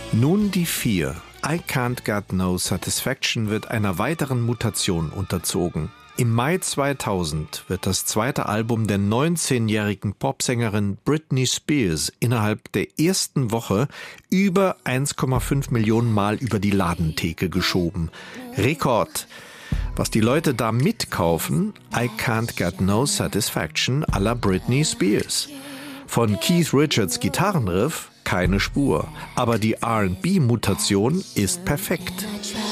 Nun die 4. I Can't Get No Satisfaction wird einer weiteren Mutation unterzogen. Im Mai 2000 wird das zweite Album der 19-jährigen Popsängerin Britney Spears innerhalb der ersten Woche über 1,5 Millionen Mal über die Ladentheke geschoben. Rekord! Was die Leute da mitkaufen, I Can't Get No Satisfaction à la Britney Spears. Von Keith Richards Gitarrenriff keine Spur, aber die R&B-Mutation ist perfekt.